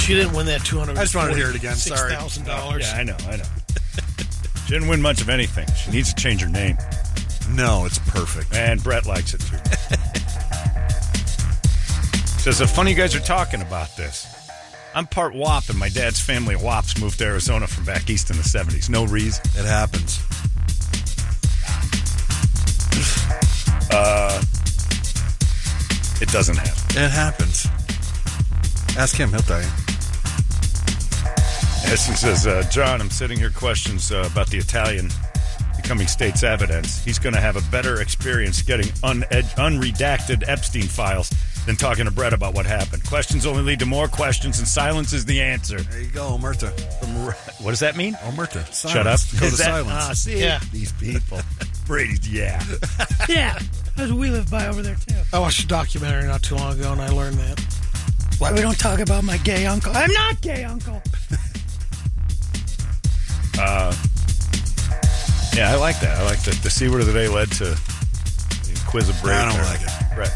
She didn't win that $200,000. I just wanted to hear it again. Sorry. $6,000. Yeah, I know. She didn't win much of anything. She needs to change her name. No, it's perfect. And Brett likes it, too. Says, it's funny you guys are talking about this. I'm part WAP, and my dad's family of WAPs moved to Arizona from back east in the 70s. No reason. It happens. It doesn't happen. It happens. Ask him. He'll tell you. Essen says, John, I'm sitting here questions about the Italian becoming state's evidence. He's going to have a better experience getting unredacted Epstein files than talking to Brett about what happened. Questions only lead to more questions, and silence is the answer. There you go, Omerta. What does that mean? Omerta. Shut up. Go to Is that- silence. See? Yeah. These people. Brady's, yeah. Yeah, that's what we live by over there, too. I watched a documentary not too long ago, and I learned that. Why we don't talk about my gay uncle? I'm not gay, uncle. Yeah, I like that. I like that. The C word of the day led to the quiz of Brady. I don't like it. Brett.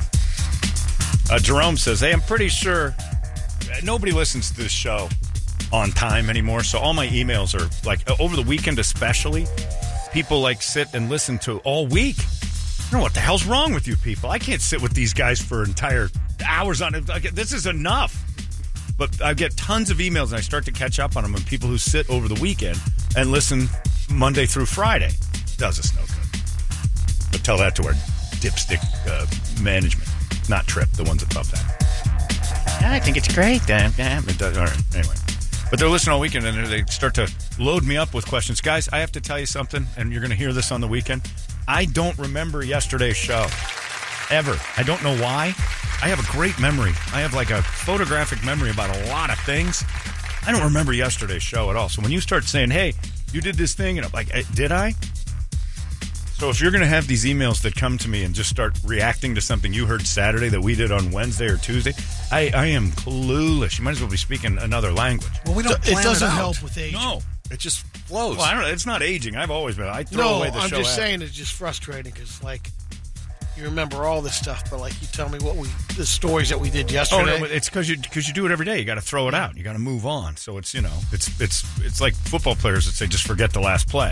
Jerome says, hey, I'm pretty sure nobody listens to this show on time anymore, so all my emails are, like, over the weekend especially, people, like, sit and listen to all week. I don't know what the hell's wrong with you people. I can't sit with these guys for entire hours on it. This is enough. But I get tons of emails, and I start to catch up on them, and people who sit over the weekend and listen Monday through Friday. Does us no good. But tell that to our dipstick management. Not Trip, the ones above that. I think it's great. It does. All right, anyway. But they're listening all weekend, and they start to load me up with questions. Guys, I have to tell you something, and you're going to hear this on the weekend. I don't remember yesterday's show. Ever. I don't know why. I have a great memory. I have like a photographic memory about a lot of things. I don't remember yesterday's show at all. So when you start saying, hey, you did this thing, and I'm like, did I? So if you're going to have these emails that come to me and just start reacting to something you heard Saturday that we did on Wednesday or Tuesday, I am clueless. You might as well be speaking another language. Well, we don't plan It doesn't out. help with age. No. It just flows. Well, I don't know. It's not aging. I've always been. I throw No, away the I'm show just after. saying it's just frustrating because, like, you remember all this stuff, but, like, you tell me the stories that we did Oh yesterday. no, but it's because you do it every day. You got to throw it out. You got to move on. So it's it's like football players that say just forget the last play.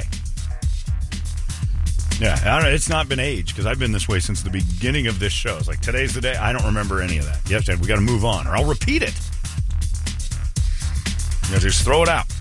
Yeah, I don't know. It's not been age because I've been this way since the beginning of this show. It's like today's the day. I don't remember any of that. You have to. We got to move on, or I'll repeat it. Just throw it out.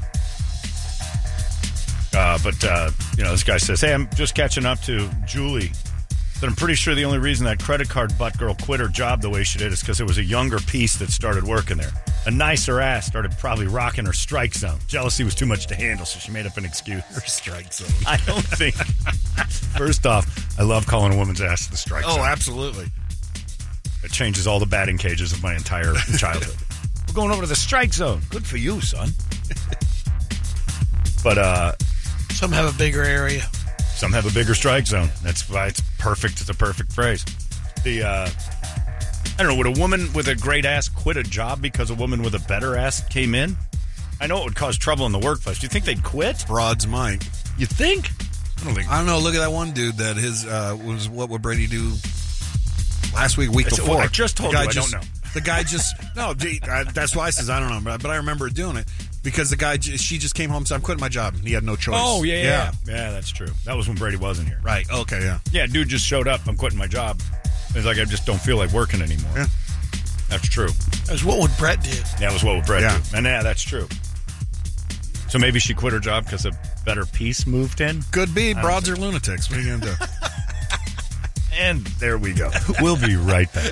But this guy says, "Hey, I'm just catching up to Julie. But I'm pretty sure the only reason that credit card butt girl quit her job the way she did is because there was a younger piece that started working there. A nicer ass started probably rocking her strike zone. Jealousy was too much to handle, so she made up an excuse. Her strike zone. I don't think. First off, I love calling a woman's ass the strike zone. Oh, absolutely. It changes all the batting cages of my entire childhood. We're going over to the strike zone. Good for you, son. But Some have a bigger area. some have a bigger strike zone. That's why it's perfect. It's a perfect phrase. I don't know, would a woman with a great ass quit a job because a woman with a better ass came in? I know it would cause trouble in the workplace. Do you think they'd quit? Broads might. You think? I don't think. I don't know. Look at that one dude that his was what would Brady do last week before? Well, I just told you I don't know. The guy just that's why I says I don't know, but I remember doing it because the guy she just came home and said I'm quitting my job. He had no choice. Oh yeah, that's true. That was when Brady wasn't here. Right. Okay. Yeah. Yeah, dude just showed up. I'm quitting my job. It's like I just don't feel like working anymore. Yeah. That's true. As what would Brett do? That was what Brett Yeah. did. And yeah, that's true. So maybe she quit her job because a better piece moved in? Could be. Broads are lunatics. What are you gonna do? And there we go. We'll be right back.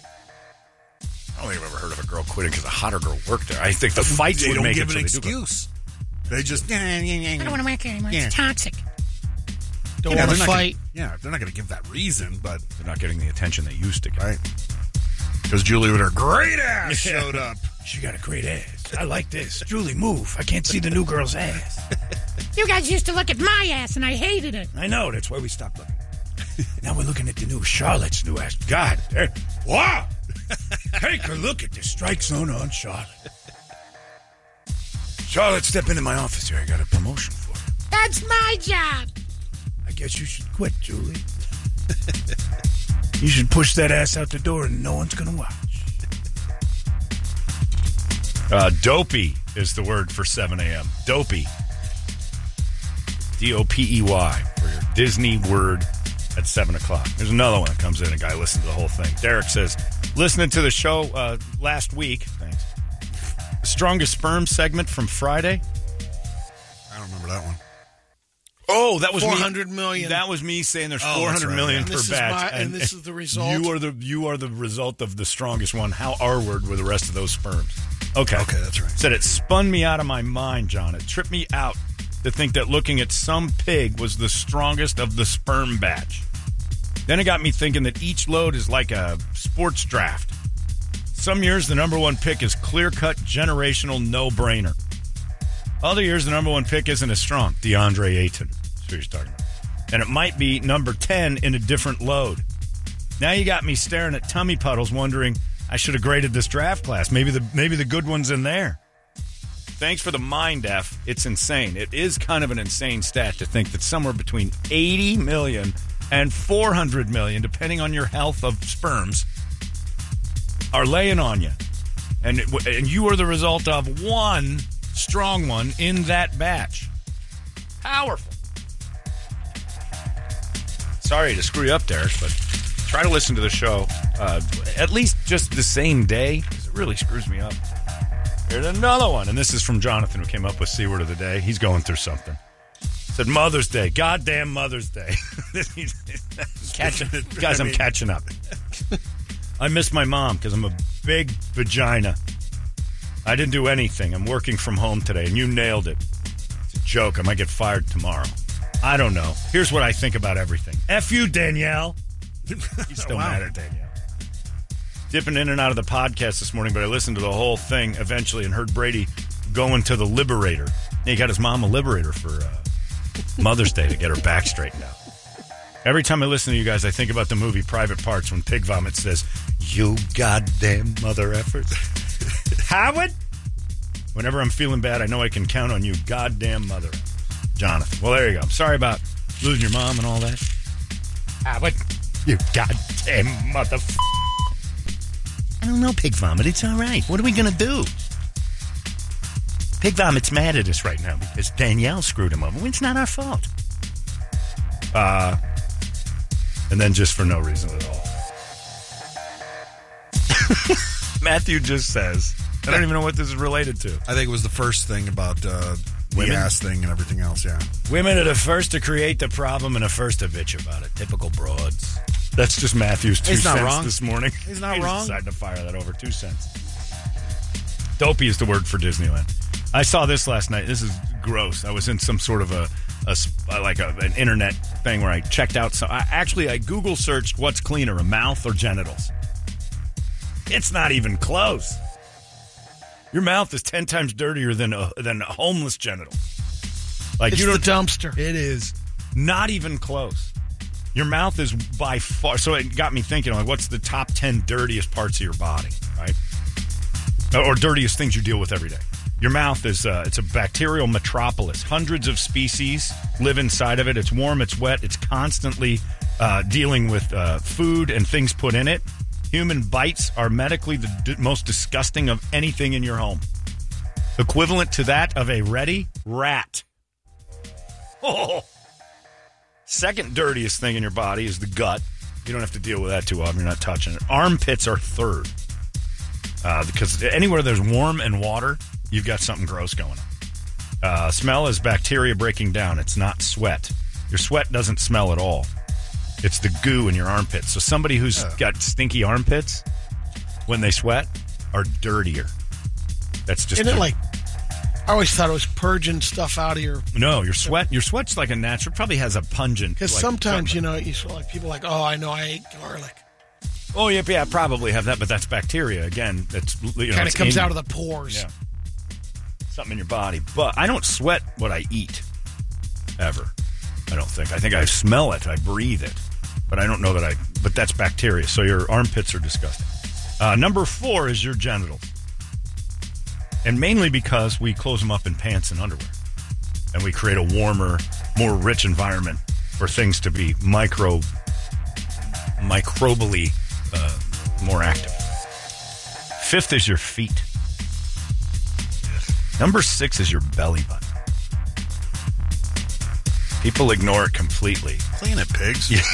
I don't think I've ever heard of a girl quitting because a hotter girl worked there. I think the fights They would don't make give it an so they do. excuse. They just I don't want to work here anymore. It's toxic. Don't Yeah, want to they're not fight. they're not going to give that reason, but They're not getting the attention they used to get. right. Because Julie with her great ass showed up. She got a great ass. I like this. Julie, move. I can't see the new girl's ass. You guys used to look at my ass, and I hated it. I know. That's why we stopped looking. Now we're looking at the new Charlotte's new ass. God. Wow. Take a look at the strike zone on Charlotte. Charlotte, step into my office here. I got a promotion for you. That's my job. I guess you should quit, Julie. You should push that ass out the door and no one's going to watch. Dopey is the word for 7 a.m. Dopey. D-O-P-E-Y for your Disney word at 7 o'clock. There's another one that comes in. A guy listened to the whole thing. Derek says, listening to the show last week. Thanks. The strongest sperm segment from Friday. I don't remember that one. Oh, that was 400 million. That was me saying there's Oh, 400 that's right, million yeah. per batch. And this is the result. You are the result of the strongest one. How R-word were the rest of those sperms? Okay. Okay, that's right. Said it spun me out of my mind, John. It tripped me out to think that looking at some pig was the strongest of the sperm batch. Then it got me thinking that each load is like a sports draft. Some years the number one pick is clear-cut, generational, no-brainer. Other years the number one pick isn't as strong. DeAndre Ayton. That's who he's talking about. And it might be number 10 in a different load. Now you got me staring at tummy puddles wondering I should have graded this draft class. Maybe the good one's in there. Thanks for the mind F. It's insane. It is kind of an insane stat to think that somewhere between 80 million and 400 million, depending on your health of sperms, are laying on you. And you are the result of one strong one in that batch. Powerful. Sorry to screw you up, Derek, but try to listen to the show at least just the same day, because it really screws me up. Here's another one, and this is from Jonathan, who came up with C-word of the day. He's going through something. Said Mother's Day. Goddamn Mother's Day. Guys, I'm catching up. I miss my mom because I'm a big vagina. I didn't do anything. I'm working from home today, and you nailed it. It's a joke. I might get fired tomorrow. I don't know. Here's what I think about everything. F you, Danielle. He's still mad at Danielle. Dipping in and out of the podcast this morning, but I listened to the whole thing eventually and heard Brady going to the Liberator. He got his mom a Liberator for Mother's Day to get her back straightened out. Every time I listen to you guys, I think about the movie Private Parts when Pig Vomit says, "You goddamn mother effort." Howard? Whenever I'm feeling bad, I know I can count on you, goddamn mother. Jonathan. Well, there you go. I'm sorry about losing your mom and all that. Howard, you goddamn mother. I don't know, Pig Vomit. It's all right. What are we going to do? Pig Vomit's mad at us right now because Danielle screwed him over. It's not our fault. And then just for no reason at all. Matthew just says, I don't even know what this is related to. I think it was the first thing about the Women? ass thing and everything else, yeah. Women are the first to create the problem and the first to bitch about it. Typical broads. That's just Matthew's 2 He's not cents wrong. this morning. He's not He wrong. decided to fire that over. 2 cents. Dopey is the word for Disneyland. I saw this last night. This is gross. I was in some sort of an internet thing where I checked out. I Google searched what's cleaner, a mouth or genitals. It's not even close. Your mouth is 10 times dirtier than a homeless genital. Like It's you don't the dumpster. It is not even close. Your mouth is by far. So it got me thinking, like, what's the top 10 dirtiest parts of your body, right? Or dirtiest things you deal with every day. Your mouth is it's a bacterial metropolis. Hundreds of species live inside of it. It's warm, it's wet, it's constantly dealing with food and things put in it. Human bites are medically the most disgusting of anything in your home. Equivalent to that of a rat. Oh. Second dirtiest thing in your body is the gut. You don't have to deal with that too often. You're not touching it. Armpits are third. Because anywhere there's warm and water, you've got something gross going on. Smell is bacteria breaking down. It's not sweat. Your sweat doesn't smell at all. It's the goo in your armpits. So somebody who's got stinky armpits when they sweat are dirtier. That's just... Isn't it like... I always thought it was purging stuff out of your... No, your sweat's like a natural... Probably has a pungent... Because like, sometimes, something. you feel like people are like, oh, I know I ate garlic. Oh, yeah, probably have that, but that's bacteria. Again, that's... Kind of comes out of the pores. Yeah. Something in your body. But I don't sweat what I eat. Ever. I don't think. I think I smell it. I breathe it. But I don't know that But that's bacteria. So your armpits are disgusting. Number 4 is your genitals. And mainly because we close them up in pants and underwear. And we create a warmer, more rich environment for things to be microbially more active. 5th is your feet. Number 6 is your belly button. People ignore it completely. Clean it, pigs. Yeah.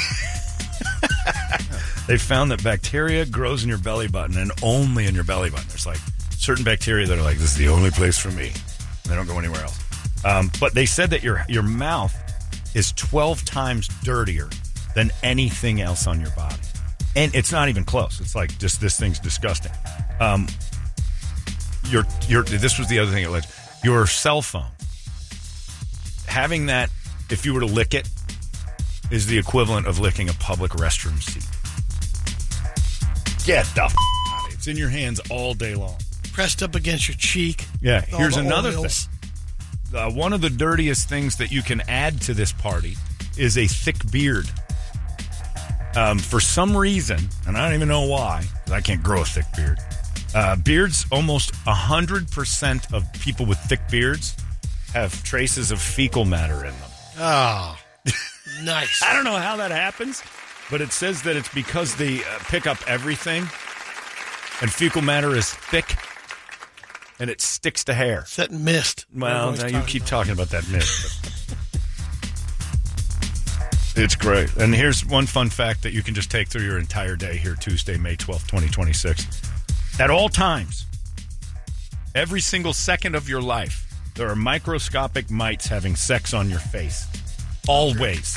They found that bacteria grows in your belly button and only in your belly button. There's like certain bacteria that are like, this is the only place for me. They don't go anywhere else. But they said that your mouth is 12 times dirtier than anything else on your body. And it's not even close. It's like, just this thing's disgusting. This was the other thing it led to. Your cell phone, having that, if you were to lick it, is the equivalent of licking a public restroom seat. Get the out of it. It's in your hands all day long. Pressed up against your cheek. Yeah, All here's the another oils. thing. One of the dirtiest things that you can add to this party is a thick beard. For some reason, and I don't even know why, because I can't grow a thick beard, beards, almost 100% of people with thick beards have traces of fecal matter in them. Oh, nice. I don't know how that happens, but it says that it's because they pick up everything, and fecal matter is thick, and it sticks to hair. It's that mist. Well, Everybody's now you keep about. talking about that mist. It's great. And here's one fun fact that you can just take through your entire day here, Tuesday, May 12th, 2026. At all times, every single second of your life, there are microscopic mites having sex on your face. Always.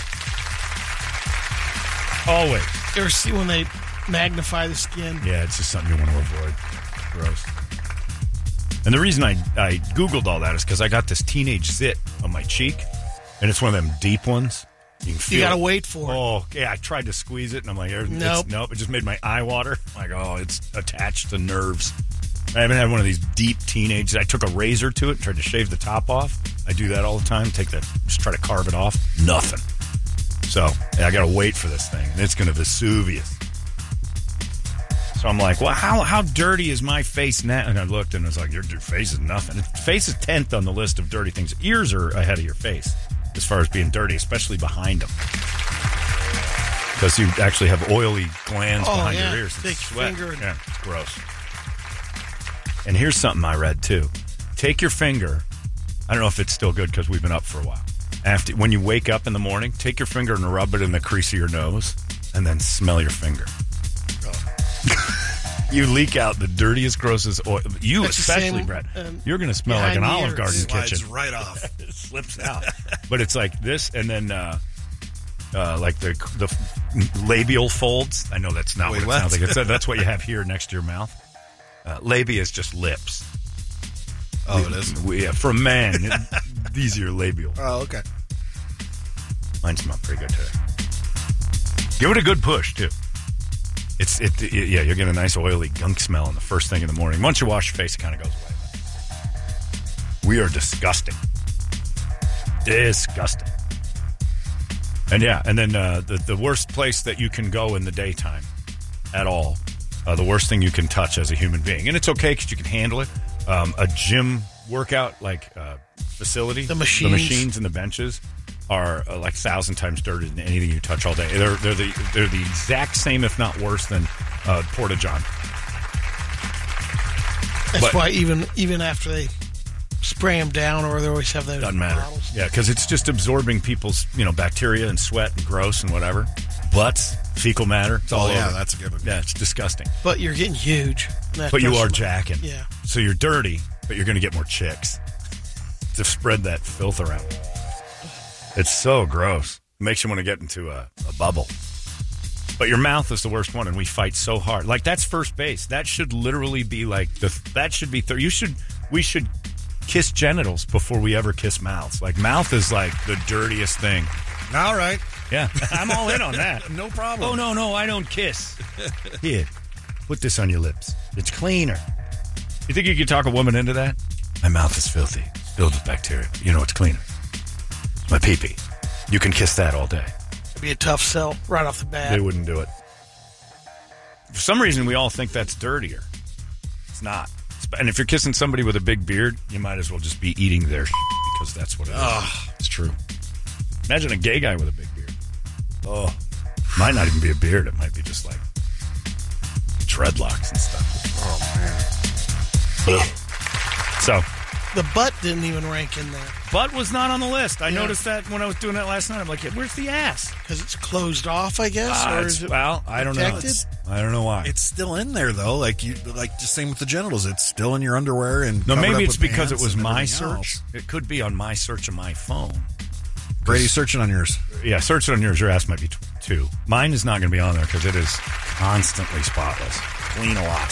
Always. You ever see when they magnify the skin? Yeah, it's just something you want to avoid. Gross. And the reason I Googled all that is because I got this teenage zit on my cheek, and it's one of them deep ones. You can feel You got to it. wait for it. Oh, yeah, I tried to squeeze it, and I'm like, Nope. It just made my eye water. I'm like, oh, it's attached to nerves. I haven't had one of these deep teenage. I took a razor to it and tried to shave the top off. I do that all the time. Just try to carve it off. Nothing. So I got to wait for this thing, and it's going to Vesuvius. So I'm like, well, how dirty is my face now? And I looked, and I was like, your face is nothing. Face is 10th on the list of dirty things. Ears are ahead of your face as far as being dirty, especially behind them. Because you actually have oily glands behind your ears. Take It's your sweat. finger and- Yeah, it's gross. And here's something I read, too. Take your finger. I don't know if it's still good because we've been up for a while. When you wake up in the morning, take your finger and rub it in the crease of your nose, and then smell your finger. You leak out the dirtiest, grossest oil. You That's the especially, same, Brett. You're going to smell like an behind Olive the Garden ears. Slides kitchen. right off. It slips out. But it's like this, and then like the labial folds. I know that's not Wait, what it sounds what? like. That's what you have here next to your mouth. Labia is just lips. Oh, it is? Yeah, for a man, these are your labial. Oh, okay. Mine smell pretty good today. Give it a good push, too. Yeah, you'll get a nice oily gunk smell on the first thing in the morning. Once you wash your face, it kind of goes away. We are disgusting. Disgusting. And yeah, and then the worst place that you can go in the daytime at all, the worst thing you can touch as a human being. And it's okay because you can handle it. A gym workout facility. The machines. The machines and the benches are like 1,000 times dirtier than anything you touch all day. They're the exact same, if not worse, than Porta John. That's why even after they spray them down, or they always have those Doesn't matter. bottles. Yeah, because it's just absorbing people's bacteria and sweat and gross and whatever. Butts, fecal matter. It's all yeah, over. that's a good one. Yeah, it's disgusting. But you're getting huge. That But you does are smell. jacking. Yeah. So you're dirty, but you're going to get more chicks to spread that filth around. It's so gross. It makes you want to get into a bubble. But your mouth is the worst one, and we fight so hard. Like, that's first base. That should literally be like that should be third. We should kiss genitals before we ever kiss mouths. Like, mouth is like the dirtiest thing. All right. Yeah, I'm all in on that. No problem. Oh, no, I don't kiss. Here, put this on your lips. It's cleaner. You think you could talk a woman into that? My mouth is filthy. It's filled with bacteria. You know it's cleaner. It's my pee-pee. You can kiss that all day. It'd be a tough sell right off the bat. They wouldn't do it. For some reason, we all think that's dirtier. It's not. And if you're kissing somebody with a big beard, you might as well just be eating their because that's what it is. Oh, It's true. Imagine a gay guy with a big beard. Oh, might not even be a beard. It might be just like dreadlocks and stuff. oh man. So, The butt didn't even rank in there. Butt was not on the list. I Yeah. noticed that when I was doing that last night. I'm like, where's the ass? Because it's closed off, I guess? or is it I don't know. protected? I don't know why. It's still in there though. Like just same with the genitals. It's still in your underwear and No, covered maybe up it's with because it pants was and my everything search. else. It could be on my search of my phone. Brady, searching on yours. Yeah, search it on yours. Your ass might be too. Mine is not going to be on there because it is constantly spotless. Clean a lot.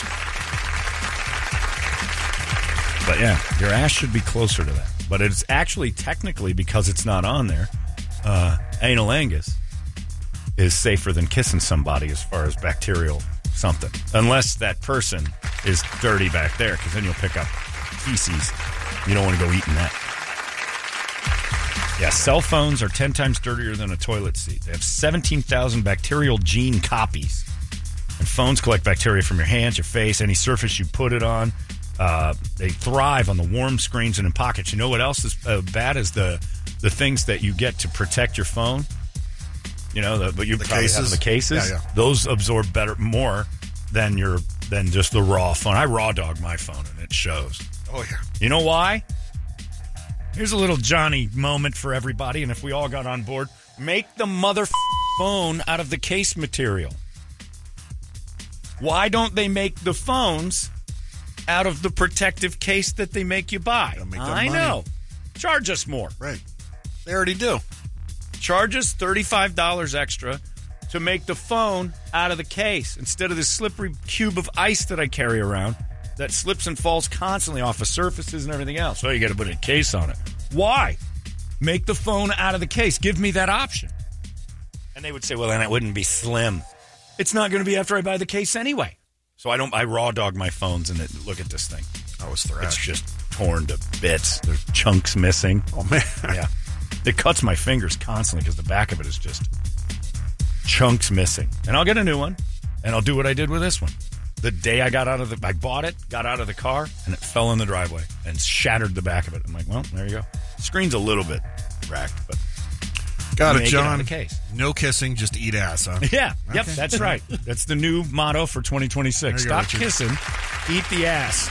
But yeah, your ass should be closer to that. But it's actually technically, because it's not on there, anal angus is safer than kissing somebody as far as bacterial something. Unless that person is dirty back there, because then you'll pick up feces. You don't want to go eating that. Yeah, cell phones are 10 times dirtier than a toilet seat. They have 17,000 bacterial gene copies. And phones collect bacteria from your hands, your face, any surface you put it on. They thrive on the warm screens and in pockets. You know what else is bad is the things that you get to protect your phone. You know, but you probably have the cases. Yeah. Those absorb more than just the raw phone. I raw dog my phone and it shows. Oh yeah. You know why? Here's a little Johnny moment for everybody, and if we all got on board, make the mother phone out of the case material. Why don't they make the phones out of the protective case that they make you buy? Gotta make that I money. know. Charge us more. Right. They already do. Charge us $35 extra to make the phone out of the case instead of this slippery cube of ice that I carry around that slips and falls constantly off of surfaces and everything else. So you got to put a case on it. Why? Make the phone out of the case. Give me that option. And they would say, well, then it wouldn't be slim. It's not going to be after I buy the case anyway. So I raw dog my phones and look at this thing. I was thrashed. It's just torn to bits. There's chunks missing. Oh man. Yeah. It cuts my fingers constantly because the back of it is just chunks missing. And I'll get a new one, and I'll do what I did with this one. The day I bought it, got out of the car, and it fell in the driveway and shattered the back of it. I'm like, well, there you go. Screen's a little bit cracked, but Got it, make it out John. of the case. No kissing, just eat ass, huh? Yeah, yep, that's right. That's the new motto for 2026. There you go, Stop Richard. kissing, eat the ass.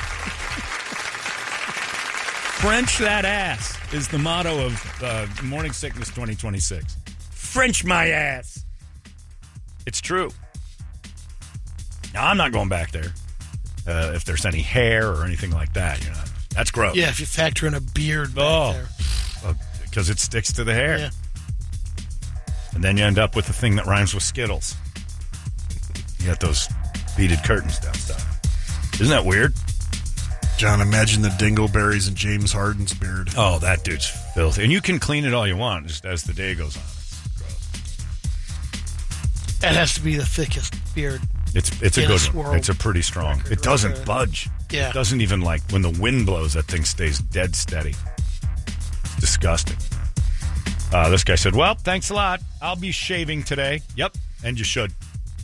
French that ass is the motto of Morning Sickness 2026. French my ass. It's true. Now, I'm not going back there if there's any hair or anything like that. You know, that's gross. Yeah, if you factor in a beard back there. Because it sticks to the hair. Yeah. And then you end up with the thing that rhymes with Skittles. You got those beaded curtains down stuff. Isn't that weird? John, imagine the dingleberries in James Harden's beard. Oh, that dude's filthy. And you can clean it all you want just as the day goes on. It's gross. That has to be the thickest beard. It's a Guinness good one. World It's a pretty strong. Record It doesn't record. budge. Yeah. It doesn't even when the wind blows, that thing stays dead steady. It's disgusting. This guy said, well, thanks a lot. I'll be shaving today. Yep, and you should.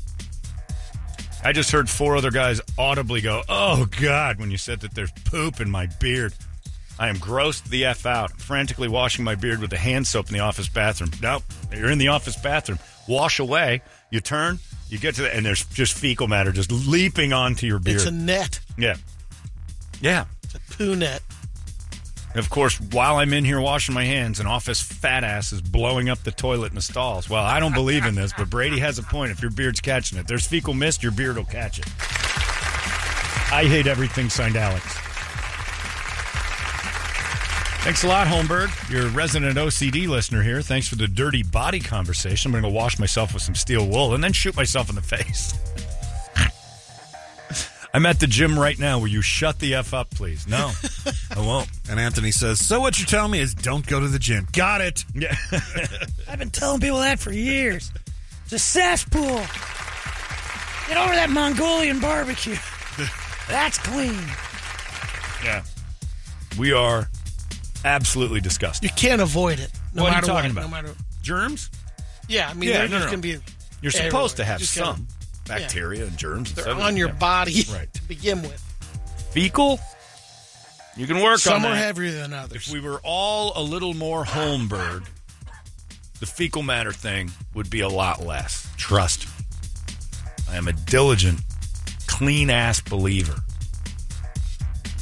I just heard 4 other guys audibly go, oh, God, when you said that there's poop in my beard. I am grossed the F out, frantically washing my beard with the hand soap in the office bathroom. Nope, you're in the office bathroom. Wash away. You turn, you get to the, and there's just fecal matter just leaping onto your beard. It's a net. Yeah. Yeah. It's a poo net. And of course, while I'm in here washing my hands, an office fat ass is blowing up the toilet in the stalls. Well, I don't believe in this, but Brady has a point. If your beard's catching it, there's fecal mist, your beard will catch it. I hate everything signed Alex. Thanks a lot, Holmberg, your resident OCD listener here. Thanks for the dirty body conversation. I'm going to go wash myself with some steel wool and then shoot myself in the face. I'm at the gym right now. Will you shut the F up, please? No, I won't. And Anthony says, so what you're telling me is don't go to the gym. Got it. Yeah. I've been telling people that for years. It's a cesspool. Get over that Mongolian barbecue. That's clean. Yeah. We are absolutely disgusting. You can't avoid it. No What are you matter talking what. about? No matter. Germs? Yeah, I mean, Yeah, they're no, just no. going to be. You're supposed to everywhere. have Just gotta- some bacteria and germs. They're and on your body Right. to begin with. Fecal? You can work Some on that. are heavier than others. If we were all a little more Holmberg, the fecal matter thing would be a lot less. Trust me. I am a diligent, clean-ass believer.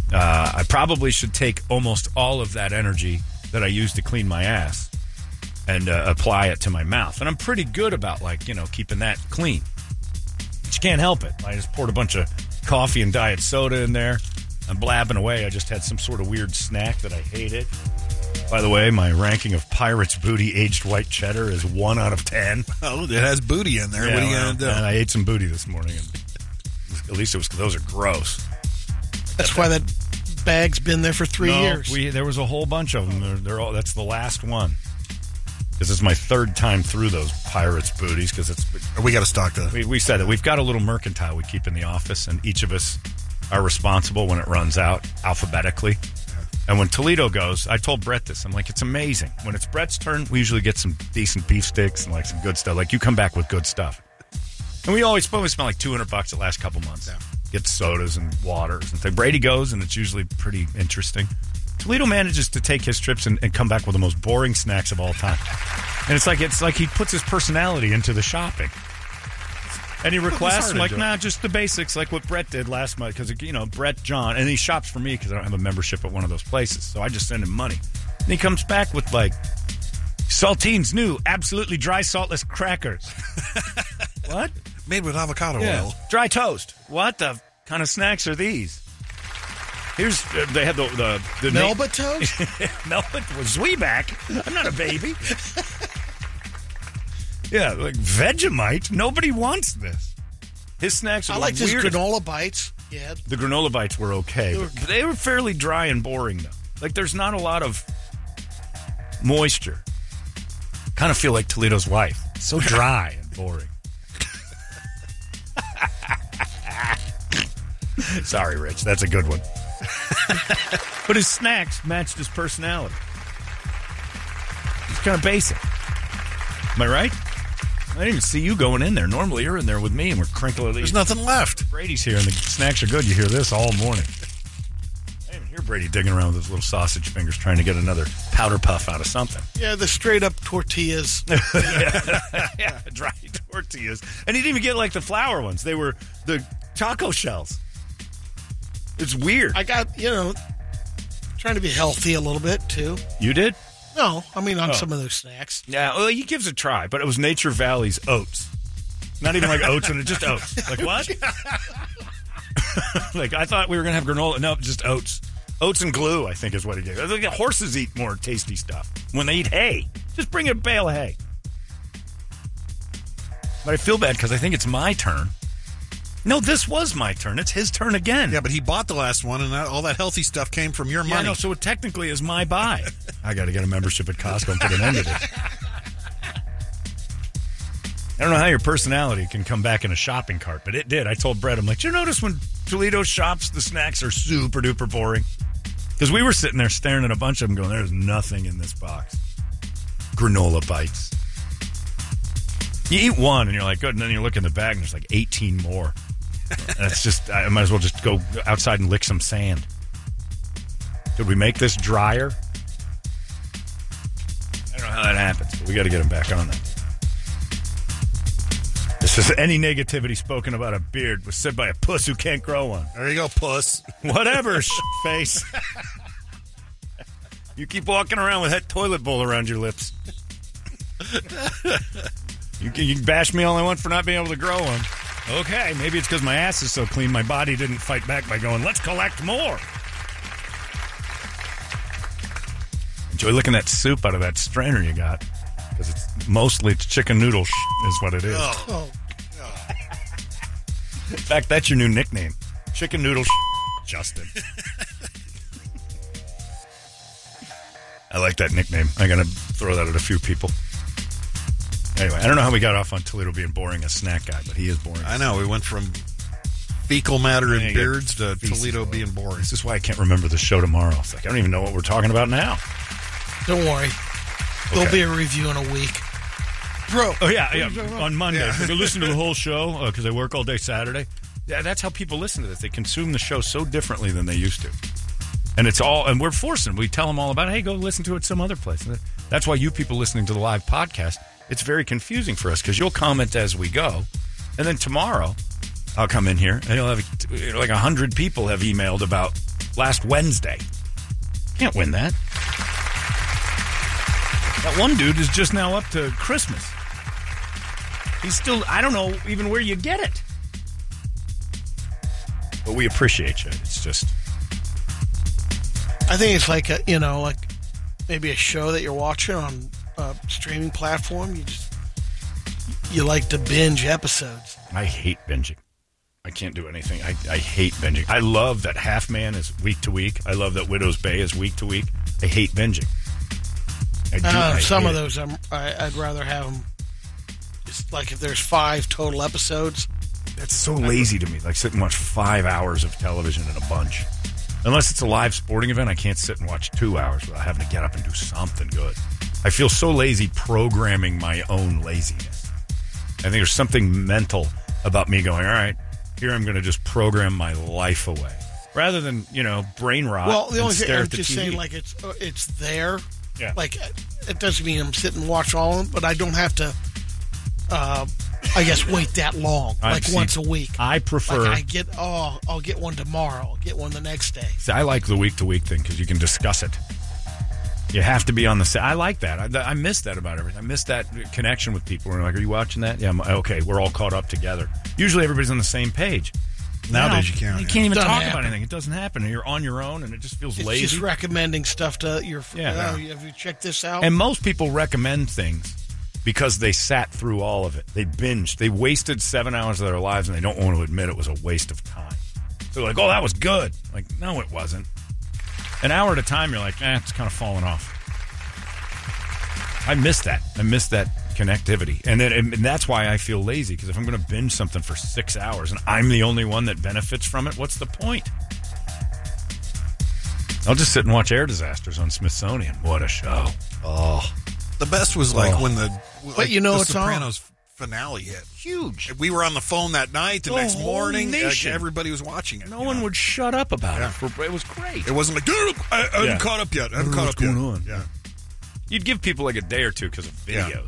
I probably should take almost all of that energy that I use to clean my ass and apply it to my mouth. And I'm pretty good about, keeping that clean. But you can't help it. I just poured a bunch of coffee and diet soda in there. I'm blabbing away. I just had some sort of weird snack that I hated. By the way, my ranking of Pirate's Booty aged white cheddar is 1 out of 10. Oh, it has booty in there. Yeah, what are you going to do? And I ate some booty this morning. And at least those are gross. That's why that bag's been there for 3 years. There was a whole bunch of them. That's the last one. This is my third time through those Pirates booties because we got to stock that. We said that we've got a little mercantile we keep in the office, and each of us are responsible when it runs out alphabetically. And when Toledo goes, I told Brett this. I'm like, it's amazing. When it's Brett's turn, we usually get some decent beef sticks and some good stuff. You come back with good stuff. And we always spend like $200 the last couple months. Yeah. Get sodas and waters and things. Brady goes, and it's usually pretty interesting. Toledo manages to take his trips and come back with the most boring snacks of all time. And it's like he puts his personality into the shopping. Any requests? I'm like, nah, just the basics, like what Brett did last month. Because, Brett, John, and he shops for me because I don't have a membership at one of those places. So I just send him money. And he comes back with, Saltine's new, absolutely dry, saltless crackers. What? Made with avocado oil. Dry toast. What the kind of snacks are these? Here's they had the Melba toast. Melba was Zwieback. I'm not a baby. Yeah, Vegemite. Nobody wants this. His snacks are I liked weird. his granola bites. Yeah, the granola bites were okay. They were fairly dry and boring though. There's not a lot of moisture. Kind of feel like Toledo's wife. So dry and boring. Sorry, Rich. That's a good one. But his snacks matched his personality. He's kind of basic. Am I right? I didn't even see you going in there. Normally you're in there with me and we're crinkling. There's nothing left. Brady's here and the snacks are good. You hear this all morning. I didn't hear Brady digging around with his little sausage fingers trying to get another powder puff out of something. Yeah, the straight up tortillas. Yeah, dry tortillas. And he didn't even get the flour ones. They were the taco shells. It's weird. I got, trying to be healthy a little bit, too. You did? No, I mean on some of those snacks. Yeah, well, he gives it a try, but it was Nature Valley's oats. Not even oats, and just oats. What? I thought we were going to have granola. No, just oats. Oats and glue, I think, is what he did. Horses eat more tasty stuff when they eat hay. Just bring a bale of hay. But I feel bad because I think it's my turn. No, this was my turn. It's his turn again. Yeah, but he bought the last one, and all that healthy stuff came from your money. Yeah, no, so it technically is my buy. I got to get a membership at Costco and put an end to this. I don't know how your personality can come back in a shopping cart, but it did. I told Brett, I'm like, do you notice when Toledo shops, the snacks are super duper boring? Because we were sitting there staring at a bunch of them going, there's nothing in this box. Granola bites. You eat one, and you're like, good, and then you look in the bag, and there's 18 more. That's just, I might as well just go outside and lick some sand. Could we make this drier? I don't know how that happens, but we got to get him back on that. This is any negativity spoken about a beard was said by a puss who can't grow one. There you go, puss. Whatever, face. You keep walking around with that toilet bowl around your lips. You can bash me all I want for not being able to grow one. Okay, maybe it's because my ass is so clean my body didn't fight back by going, let's collect more. Enjoy licking that soup out of that strainer you got. Because it's mostly chicken noodle is what it is. Oh. In fact, that's your new nickname. Chicken noodle Justin. I like that nickname. I'm going to throw that at a few people. Anyway, I don't know how we got off on Toledo being boring, a snack guy, but he is boring. I know. We went from fecal matter and beards to Toledo being boring. This is why I can't remember the show tomorrow. It's I don't even know what we're talking about now. Don't worry. There'll be a review in a week. Bro. Oh, yeah. On Monday. Yeah. They listen to the whole show because they work all day Saturday. Yeah, that's how people listen to this. They consume the show so differently than they used to. And it's all, and we're forcing them. We tell them all about it. Hey, go listen to it some other place. That's why you people listening to the live podcast, it's very confusing for us because you'll comment as we go. And then tomorrow, I'll come in here and you'll have 100 people have emailed about last Wednesday. Can't win that. That one dude is just now up to Christmas. He's still, I don't know even where you get it. But we appreciate you. It's just... I think it's like like maybe a show that you're watching on a streaming platform. You like to binge episodes. I hate binging. I can't do anything. I hate binging. I love that Half Man is week to week. I love that Widow's Bay is week to week. I hate binging. Some of those I'd rather have them. Just like if there's 5 total episodes. That's so lazy to me. Like sit and watch 5 hours of television in a bunch. Unless it's a live sporting event, I can't sit and watch 2 hours without having to get up and do something good. I feel so lazy programming my own laziness. I think there's something mental about me going, all right, here I'm going to just program my life away. Rather than, brain rot. Well, the only thing I'm just saying, like, it's there. Yeah. Like, it doesn't mean I'm sitting and watching all of them, but I don't have to, I guess, wait that long. Once a week. I prefer... Like I'll get one tomorrow. I'll get one the next day. See, I like the week-to-week thing because you can discuss it. You have to be on the set. I like that. I miss that about everything. I miss that connection with people. We're like, are you watching that? Yeah, okay, we're all caught up together. Usually everybody's on the same page. Nowadays you can't. You can't even talk about anything. It doesn't happen. You're on your own, and it just feels lazy. It's just recommending stuff to your friends. Yeah. Have you checked this out? And most people recommend things because they sat through all of it. They binged. They wasted 7 hours of their lives, and they don't want to admit it was a waste of time. They're like, oh, that was good. Like, no, it wasn't. An hour at a time, you're like, it's kind of falling off. I miss that. I miss that connectivity. And that's why I feel lazy, because if I'm going to binge something for 6 hours and I'm the only one that benefits from it, what's the point? I'll just sit and watch Air Disasters on Smithsonian. What a show. Oh. The best was when the it's Sopranos finale hit. Huge. We were on the phone that night. The next morning, everybody was watching it. No one would shut up about it. It was great. It wasn't like, dude, I haven't caught up yet. What's going on? Yeah. You'd give people like a day or two because of videos. Yeah.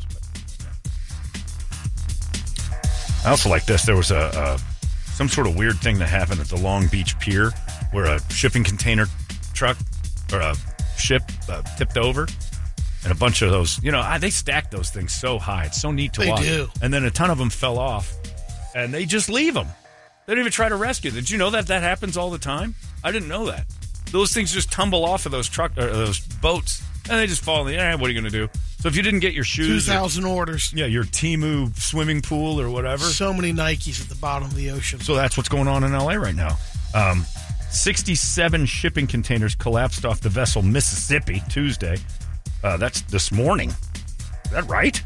But, I also like this. There was some sort of weird thing that happened at the Long Beach Pier where a shipping container truck or a ship tipped over. And a bunch of those, they stack those things so high. It's so neat to watch. They do. And then a ton of them fell off. And they just leave them. They don't even try to rescue them. Did you know that happens all the time? I didn't know that. Those things just tumble off of those boats. And they just fall in the air. What are you going to do? So if you didn't get your shoes... 2,000 orders. Yeah, your Temu swimming pool or whatever. So many Nikes at the bottom of the ocean. So that's what's going on in L.A. right now. 67 shipping containers collapsed off the vessel Mississippi Tuesday. That's this morning. Is that right?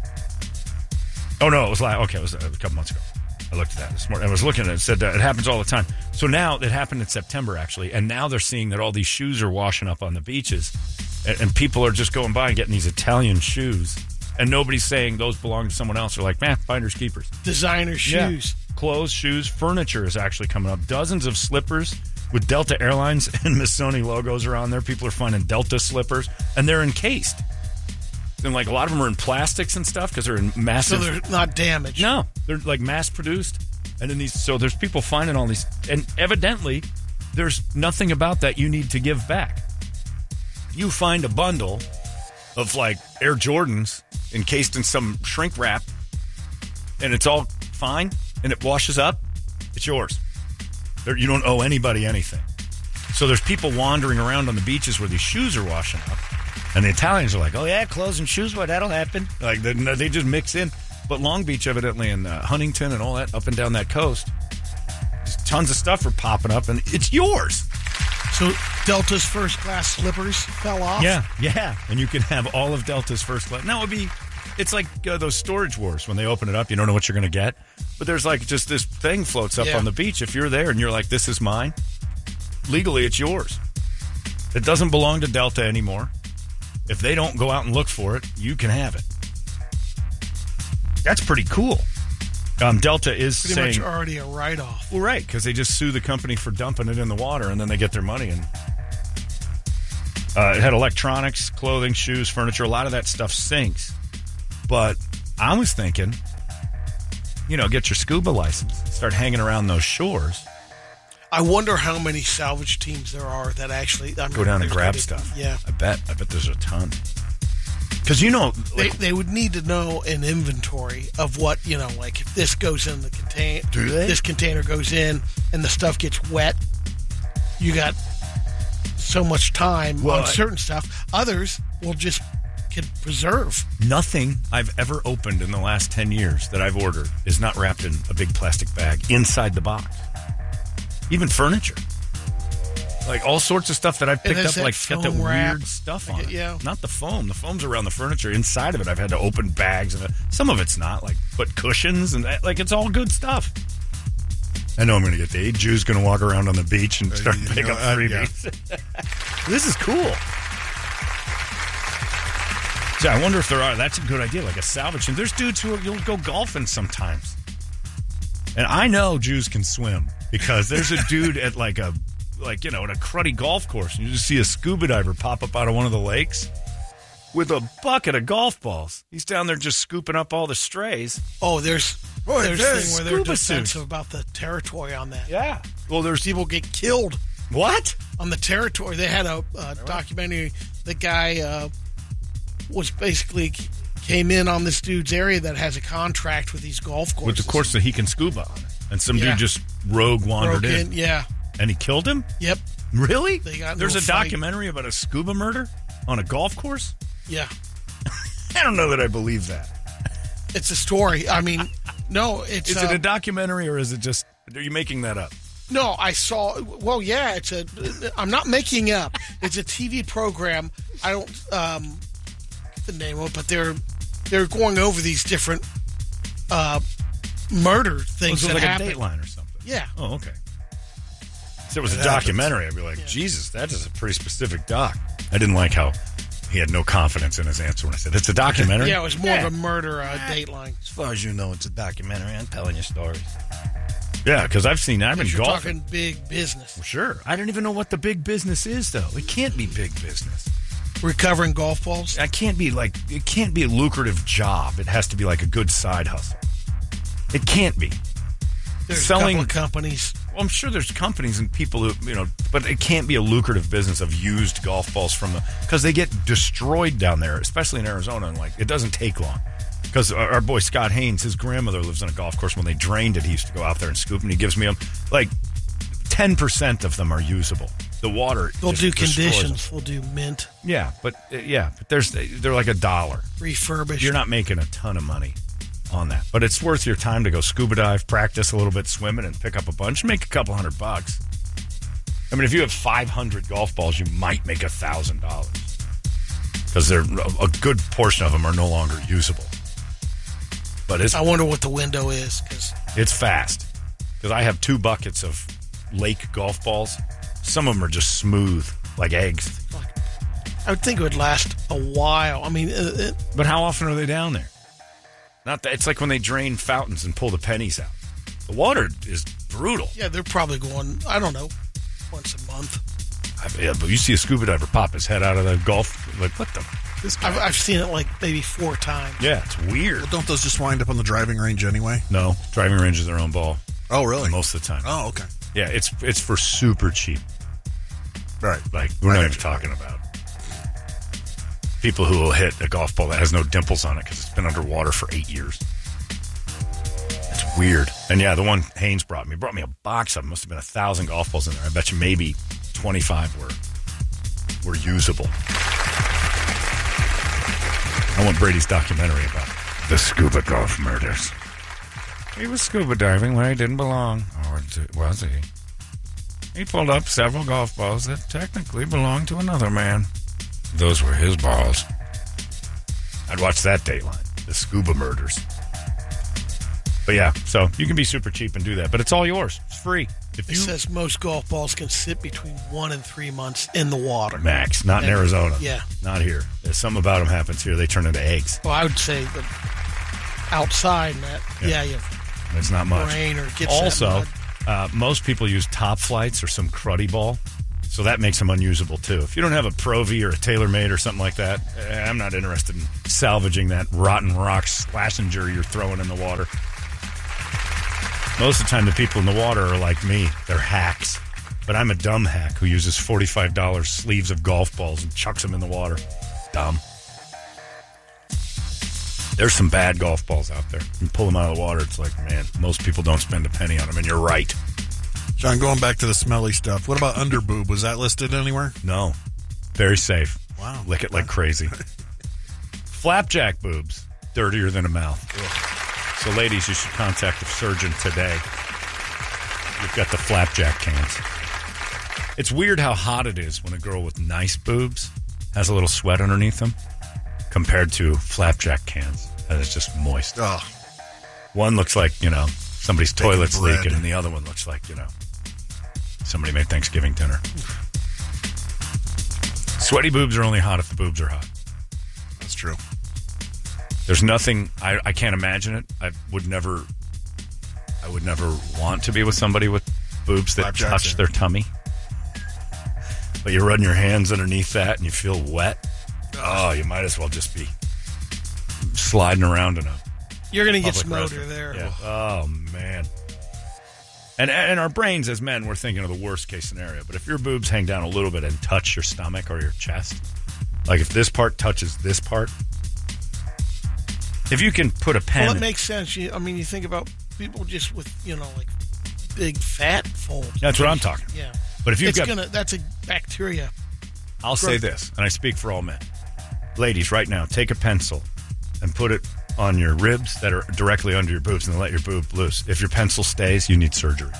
Oh, no, it was it was a couple months ago. I looked at that this morning. I was looking at it. It said it happens all the time. So now, it happened in September, actually, and now they're seeing that all these shoes are washing up on the beaches, and people are just going by and getting these Italian shoes, and nobody's saying those belong to someone else. They're like, finders keepers. Designer shoes. Yeah. Clothes, shoes, furniture is actually coming up. Dozens of slippers with Delta Airlines and Missoni logos are on there. People are finding Delta slippers, and they're encased. And a lot of them are in plastics and stuff because they're in massive. So they're not damaged. No, they're mass produced. And in these, so there's people finding all these, and evidently, there's nothing about that you need to give back. You find a bundle of Air Jordans encased in some shrink wrap, and it's all fine, and it washes up. It's yours. You don't owe anybody anything. So there's people wandering around on the beaches where these shoes are washing up. And the Italians are like, oh, yeah, clothes and shoes, that'll happen. They just mix in. But Long Beach, evidently, and Huntington and all that, up and down that coast, tons of stuff are popping up, and it's yours. So Delta's first-class slippers fell off? Yeah. And you can have all of Delta's first class. Now, it's like those storage wars. When they open it up, you don't know what you're going to get. But there's just this thing floats up on the beach. If you're there and you're like, this is mine, legally it's yours. It doesn't belong to Delta anymore. If they don't go out and look for it, you can have it. That's pretty cool. Delta is pretty much already a write-off. Well, right, because they just sue the company for dumping it in the water, and then they get their money. And it had electronics, clothing, shoes, furniture. A lot of that stuff sinks. But I was thinking, get your scuba license. Start hanging around those shores. I wonder how many salvage teams there are that actually Go down and grab stuff. Yeah. I bet there's a ton. Because, they would need to know an inventory of what, like if this goes in the container. Do they? This container goes in and the stuff gets wet. You got so much time on certain stuff. Others will just can preserve. Nothing I've ever opened in the last 10 years that I've ordered is not wrapped in a big plastic bag inside the box. Even furniture. Like all sorts of stuff that I've picked up, like got the weird stuff on it. Yeah. Not the foam. The foam's around the furniture. Inside of it, I've had to open bags. And some of it's not, but cushions and it's all good stuff. I know I'm going to get the 8 Jews going to walk around on the beach and start picking up freebies. Yeah. This is cool. So I wonder if there are. That's a good idea, like a salvage. And there's dudes who you'll go golfing sometimes. And I know Jews can swim because there's a dude at at a cruddy golf course, and you just see a scuba diver pop up out of one of the lakes with a bucket of golf balls. He's down there just scooping up all the strays. Oh, there's thing where they're scuba defensive suits about the territory on that. Yeah. Well, there's people get killed. What? On the territory. They had a documentary. The guy was basically came in on this dude's area that has a contract with these golf courses. With the course that he can scuba on. And some dude just wandered in. Yeah. And he killed him? Yep. Really? There's a documentary about a scuba murder on a golf course? Yeah. I don't know that I believe that. It's a story. I mean, no, it's... Is it a documentary or is it just... Are you making that up? No, I saw... Well, yeah, I'm not making it up. It's a TV program. I don't... get the name of it, but they're going over these different murder things that like happen. a Dateline or something? Yeah. Oh, okay. If it was a documentary, I'd be like, Jesus, that is a pretty specific doc. I didn't like how he had no confidence in his answer when I said, it's a documentary? Yeah, it was more of a murder Dateline. As far as you know, it's a documentary. I'm telling you stories. Yeah, because I've been You're golfing. talking big business. Well, sure. I don't even know what the big business is, though. It can't be big business. Recovering golf balls? It can't be a lucrative job. It has to be like a good side hustle. It can't be. There's a couple of companies. Well, I'm sure there's companies and people who, but it can't be a lucrative business of used golf balls because they get destroyed down there, especially in Arizona. And it doesn't take long. Because our boy Scott Haynes, his grandmother lives on a golf course. When they drained it, he used to go out there and scoop, and he gives me them. 10% of them are usable. The water. They'll do conditions. They'll do mint. Yeah, but they're like $1. Refurbished. You're not making a ton of money on that, but it's worth your time to go scuba dive, practice a little bit swimming, and pick up a bunch, make a couple $100. I mean, if you have 500 golf balls, you might make $1,000 because a good portion of them are no longer usable. But I wonder what the window is because it's fast. Because I have 2 buckets of lake golf balls. Some of them are just smooth, like eggs. I would think it would last a while. I mean, but how often are they down there? Not that it's like when they drain fountains and pull the pennies out. The water is brutal. Yeah, they're probably going, I don't know, once a month. Yeah, but you see a scuba diver pop his head out of the golf. Like, what the? This guy. I've seen it maybe 4 times. Yeah, it's weird. Well, don't those just wind up on the driving range anyway? No, driving range is their own ball. Oh, really? Most of the time. Oh, okay. Yeah, it's for super cheap. Right. We're not even talking about people who will hit a golf ball that has no dimples on it because it's been underwater for 8 years. It's weird. And yeah, the one Haynes brought me a box of them. Must have been 1,000 golf balls in there. I bet you maybe 25 were usable. I want Brady's documentary about the scuba golf murders. He was scuba diving where he didn't belong. Or was he? He pulled up several golf balls that technically belonged to another man. Those were his balls. I'd watch that Dateline, the scuba murders. But yeah, so you can be super cheap and do that. But it's all yours. It's free. It says most golf balls can sit between 1 and 3 months in the water. Max, not in Arizona. Yeah. Not here. There's something about them happens here. They turn into eggs. Well, I would say that outside, Matt, it's not much. Rain or gets also, most people use Top Flights or some cruddy ball. So that makes them unusable, too. If you don't have a Pro V or a TaylorMade or something like that, I'm not interested in salvaging that rotten rock Slashinger you're throwing in the water. Most of the time, the people in the water are like me. They're hacks. But I'm a dumb hack who uses $45 sleeves of golf balls and chucks them in the water. Dumb. There's some bad golf balls out there. You pull them out of the water, it's like, man, most people don't spend a penny on them, and you're right. John, going back to the smelly stuff, what about underboob? Was that listed anywhere? No. Very safe. Wow. Lick it like crazy. Flapjack boobs. Dirtier than a mouth. Ugh. So, ladies, you should contact a surgeon today. You've got the flapjack cans. It's weird how hot it is when a girl with nice boobs has a little sweat underneath them compared to flapjack cans. And it's just moist. Oh. One looks like, somebody's Baking toilet's bread. leaking, and the other one looks like, somebody made Thanksgiving dinner. Sweaty boobs are only hot if the boobs are hot. That's true. There's nothing, I can't imagine it. I would never want to be with somebody with boobs that Flapjacks, touch yeah. their tummy. But you run your hands underneath that and you feel wet. Oh, you might as well just be sliding around in a You're going to get public smoter restroom. there. Yeah. Oh, man. And our brains as men, we're thinking of the worst case scenario. But if your boobs hang down a little bit and touch your stomach or your chest, like if this part touches this part, if you can put a pen... Well, it makes sense. You think about people just with, like big fat folds. That's what I'm talking. Yeah. But if you've that's a bacteria. I'll say this, and I speak for all men. Ladies, right now, take a pencil and put it on your ribs that are directly under your boobs and let your boob loose. If your pencil stays, you need surgery.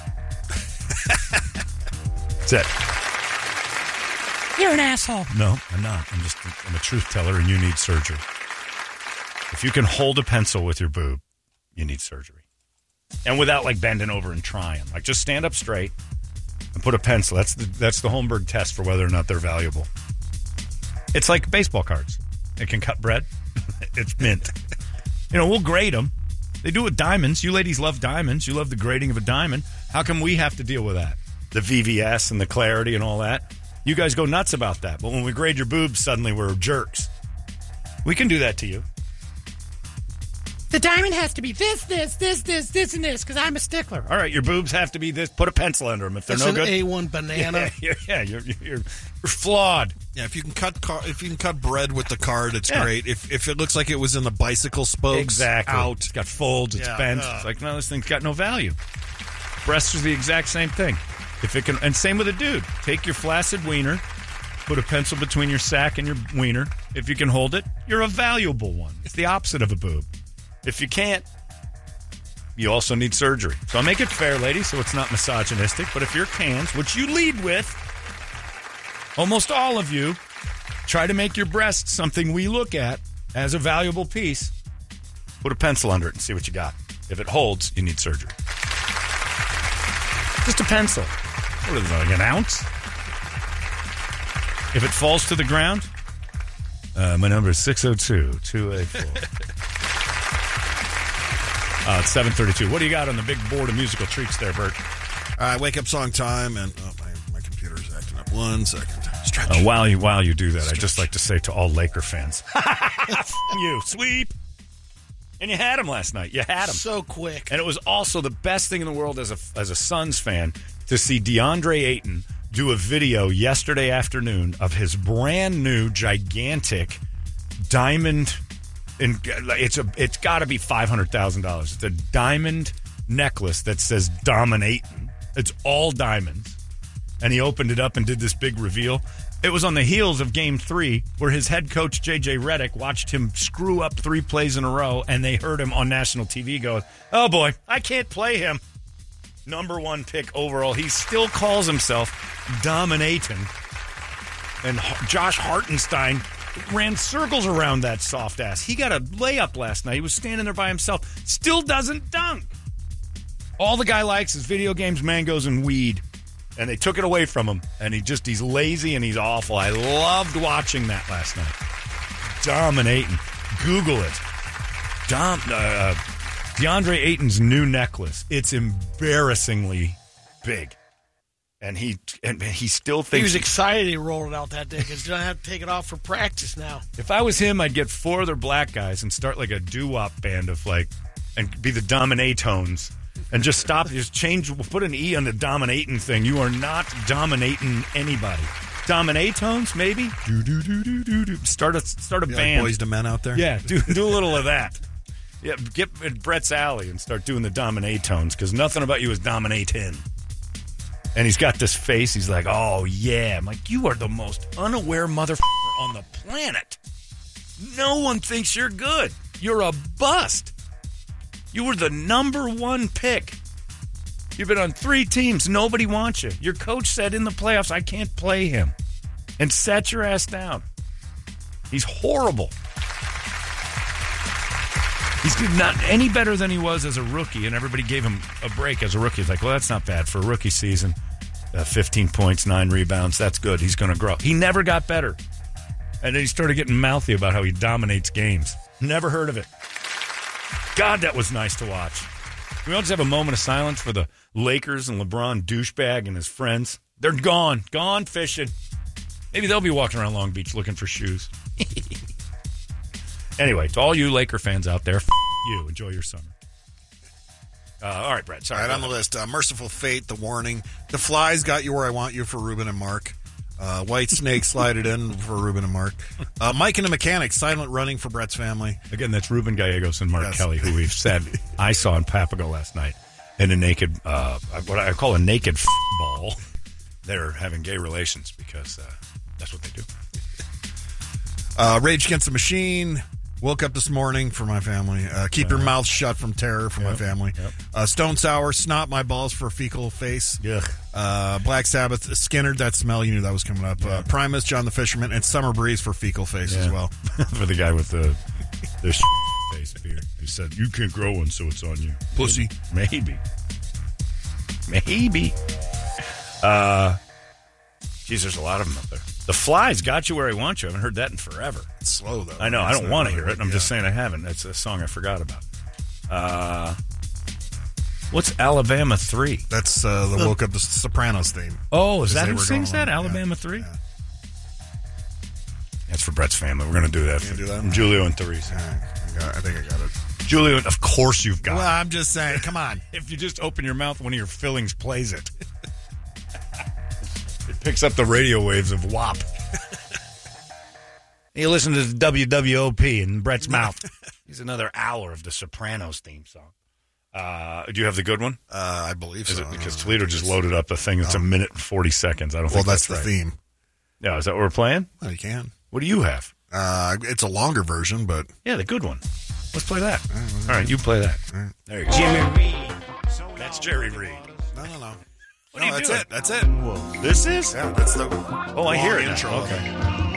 That's it. You're an asshole. No, I'm not. I'm a truth teller, and you need surgery. If you can hold a pencil with your boob, you need surgery. And without, bending over and trying. Just stand up straight and put a pencil. That's the Holmberg test for whether or not they're valuable. It's like baseball cards. It can cut bread. It's mint. We'll grade them. They do it with diamonds. You ladies love diamonds. You love the grading of a diamond. How come we have to deal with that? The VVS and the clarity and all that. You guys go nuts about that. But when we grade your boobs, suddenly we're jerks. We can do that to you. The diamond has to be this, and this, because I'm a stickler. All right, your boobs have to be this. Put a pencil under them if they're That's no an good. A1 banana. Yeah, you're flawed. Yeah, if you can cut bread with the card, it's Yeah. great. If it looks like it was in the bicycle spokes, Exactly. out. It's got folds. It's Yeah, bent. yeah. It's like, no, this thing's got no value. Breasts are the exact same thing. If it can, and same with a dude. Take your flaccid wiener, put a pencil between your sack and your wiener. If you can hold it, you're a valuable one. It's the opposite of a boob. If you can't, you also need surgery. So I'll make it fair, ladies, so it's not misogynistic. But if you're cans, which you lead with, almost all of you, try to make your breasts something we look at as a valuable piece. Put a pencil under it and see what you got. If it holds, you need surgery. Just a pencil. What is it, like an ounce? If it falls to the ground, my number is 602-284. It's 7:32. What do you got on the big board of musical treats there, Bert? Wake up song time, and my computer's acting up. 1 second. Stretch. While you do that, I'd just like to say to all Laker fans, you sweep. And you had him last night. You had him. So quick. And it was also the best thing in the world as a Suns fan to see DeAndre Ayton do a video yesterday afternoon of his brand new gigantic diamond. It's got to be $500,000. It's a diamond necklace that dominating. It's all diamonds. And he opened it up and did this big reveal. It was on the heels of Game 3 where his head coach, J.J. Redick, watched him screw up 3 plays in a row, and they heard him on national TV go, oh, boy, I can't play him. Number 1 pick overall. He still calls himself dominating. And Josh Hartenstein ran circles around that soft ass. He got a layup last night. He was standing there by himself. Still doesn't dunk. All the guy likes is video games, mangoes, and weed. And they took it away from him. And he's lazy and he's awful. I loved watching that last night. Dominating. Google it. DeAndre Ayton's new necklace. It's embarrassingly big. And he still thinks... He was excited he rolled it out that day because he doesn't have to take it off for practice now. If I was him, I'd get 4 other black guys and start like a doo-wop band of and be the Dominatones And just stop. Just change. Put an E on the dominating thing. You are not dominating anybody. Dominatones, maybe. Do. Start a band. Boys to Men out there. Yeah, do a little of that. Yeah, get at Brett's Alley and start doing the dominatones because nothing about you is dominating. And he's got this face. He's like, oh, yeah. I'm like, you are the most unaware motherfucker on the planet. No one thinks you're good. You're a bust. You were the number 1 pick. You've been on 3 teams. Nobody wants you. Your coach said in the playoffs, I can't play him. And sat your ass down. He's horrible. He's not any better than he was as a rookie, and everybody gave him a break as a rookie. It's like, well, that's not bad for a rookie season. 15 points, 9 rebounds. That's good. He's going to grow. He never got better. And then he started getting mouthy about how he dominates games. Never heard of it. God, that was nice to watch. Can we all just have a moment of silence for the Lakers and LeBron douchebag and his friends? They're gone. Gone fishing. Maybe they'll be walking around Long Beach looking for shoes. Anyway, to all you Laker fans out there, you. Enjoy your summer. All right, Brett. Sorry. All right, on the list, Merciful Fate, The Warning. The Flies, Got You Where I Want You for Ruben and Mark. White Snake, Slide It In for Ruben and Mark. Mike and the Mechanic, Silent Running for Brett's family. Again, that's Ruben Gallegos and Mark Yes. Kelly, who we've said I saw in Papago last night in a naked, what I call a naked ball. They're having gay relations because that's what they do. Rage Against the Machine. Woke Up This Morning for my family. Keep Your Mouth Shut from Terror for my family. Yep. Stone Sour, Snot My Balls for Fecal Face. Ugh. Black Sabbath, Skinner, That Smell, you knew that was coming up. Primus, John the Fisherman, and Summer Breeze for Fecal Face as well. For the guy with the face beard who said, you can't grow one, so it's on you. Pussy. Maybe. Geez, there's a lot of them up there. The Flies, Got You Where I Want You. I haven't heard that in forever. It's slow, though. I know. I It's don't want to hear it. I'm just saying I haven't. That's a song I forgot about. What's Alabama 3? That's the Woke Up the Sopranos theme. Oh, is Because that they who were sings going that? on, Alabama yeah. 3? Yeah. That's for Brett's family. We're going to do that. You gonna do that? For Julio and Teresa. All right. I think I got it. Julio, of course you've got Well, it. I'm just saying. Come on. If you just open your mouth, one of your fillings plays it. It picks up the radio waves of WAP. You listen to the WWOP in Brett's mouth. He's another hour of the Sopranos theme song. Do you have the good one? I believe so. Is it because Toledo just loaded up a thing that's 1 minute and 40 seconds? I don't Well, think that's that's the right. theme. Yeah, is that what we're playing? Well, you can. What do you have? It's a longer version, but Yeah, the good one. Let's play that. All right, you play that. There you go. Jimmy Reed. That's Jerry Reed. no. What are you That's doing? it. That's it. This is? Yeah, that's the. Oh, I hear it now. intro. Okay.